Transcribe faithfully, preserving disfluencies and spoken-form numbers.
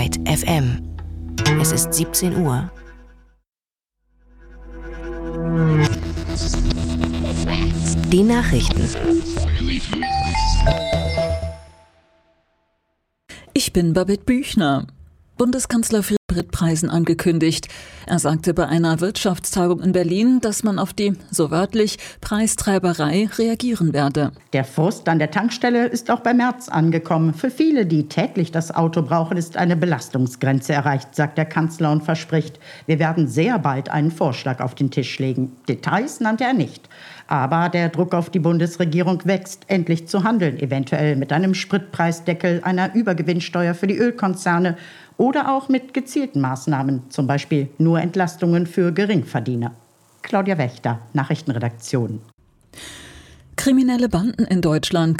Byte F M. Es ist siebzehn Uhr. Die Nachrichten. Ich bin Babette Büchner. Bundeskanzler für Spritpreisen angekündigt. Er sagte bei einer Wirtschaftstagung in Berlin, dass man auf die, so wörtlich, Preistreiberei reagieren werde. Der Frust an der Tankstelle ist auch bei Merz angekommen. Für viele, die täglich das Auto brauchen, ist eine Belastungsgrenze erreicht, sagt der Kanzler und verspricht, wir werden sehr bald einen Vorschlag auf den Tisch legen. Details nannte er nicht. Aber der Druck auf die Bundesregierung wächst, endlich zu handeln, eventuell mit einem Spritpreisdeckel, einer Übergewinnsteuer für die Ölkonzerne oder auch mit gezielten Maßnahmen, zum Beispiel nur Entlastungen für Geringverdiener. Claudia Wächter, Nachrichtenredaktion. Kriminelle Banden in Deutschland